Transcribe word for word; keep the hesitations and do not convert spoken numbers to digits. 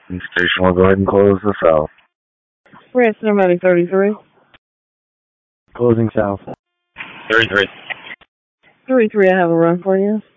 The station will go ahead and close the south. Red Cinematic thirty-three. Closing south. thirty-three. thirty-three, I have a run for you.